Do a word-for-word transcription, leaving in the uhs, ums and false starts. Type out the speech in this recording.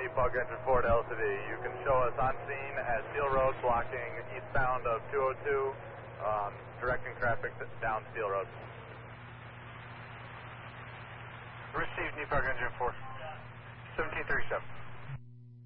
N E P O G Engine four to L T V. You can show us on scene at Steel Road, blocking eastbound of two oh two, um, directing traffic down Steel Road. Received, N E P O G Engine four. seventeen thirty-seven.